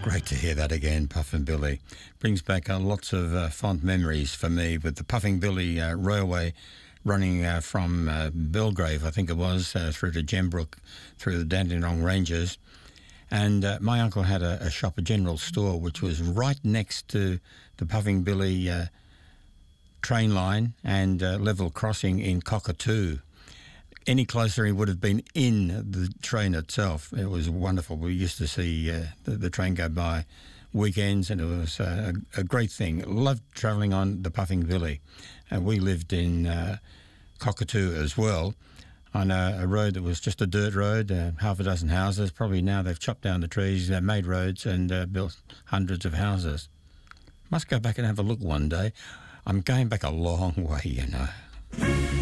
Great to hear that again, Puffin Billy. Brings back lots of fond memories for me with the Puffin Billy Railway running from Belgrave, I think it was, through to Gembrook, through the Dandenong Ranges. And my uncle had a shop, a general store, which was right next to the Puffin Billy train line and level crossing in Cockatoo. Any closer, he would have been in the train itself. It was wonderful. We used to see the train go by weekends, and it was a great thing. Loved travelling on the Puffin Billy. We lived in Cockatoo as well, on a road that was just a dirt road, half a dozen houses. Probably now they've chopped down the trees, made roads and built hundreds of houses. Must go back and have a look one day. I'm going back a long way, you know.